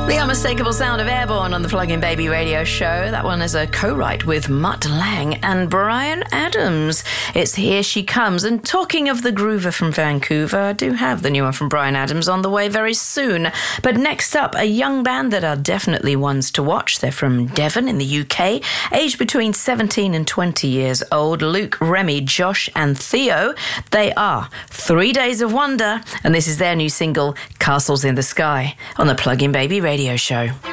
The unmistakable sound of Airborne on the Plug-in Baby radio show. That one is a co-write with Mutt Lange and Bryan Adams. It's Here She Comes. And talking of the groover from Vancouver, I do have the new one from Bryan Adams on the way very soon. But next up, a young band that are definitely ones to watch. They're from Devon in the UK, aged between 17 and 20 years old. Luke, Remy, Josh and Theo. They are 3 Days of Wonder, and this is their new single, Castles in the Sky, on the Plug-in Baby radio show.